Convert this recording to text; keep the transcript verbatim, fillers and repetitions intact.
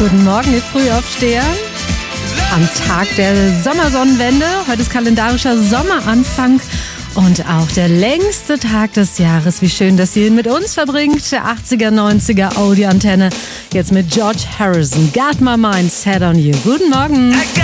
Guten Morgen, ihr Frühaufsteher. Am Tag der Sommersonnenwende. Heute ist kalendarischer Sommeranfang und auch der längste Tag des Jahres. Wie schön, dass ihr ihn mit uns verbringt. Der achtziger, neunziger Audi-Antenne. Jetzt mit George Harrison. Got my mind set on you. Guten Morgen.